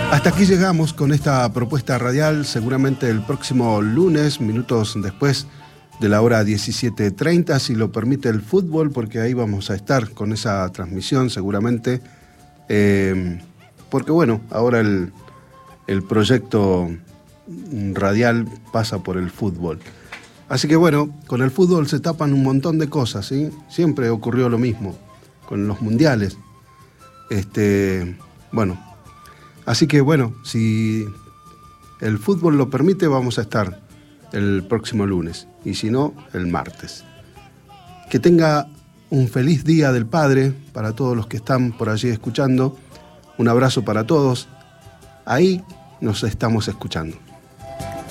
Hasta aquí llegamos con esta propuesta radial. Seguramente el próximo lunes, minutos después de la hora 17:30, si lo permite el fútbol, porque ahí vamos a estar con esa transmisión seguramente. Porque bueno, ahora el proyecto radial pasa por el fútbol. Así que bueno, con el fútbol se tapan un montón de cosas, ¿sí? Siempre ocurrió lo mismo con los mundiales. Bueno, así que bueno, si el fútbol lo permite, vamos a estar el próximo lunes, y si no, el martes. Que tenga un feliz Día del Padre para todos los que están por allí escuchando. Un abrazo para todos. Ahí nos estamos escuchando.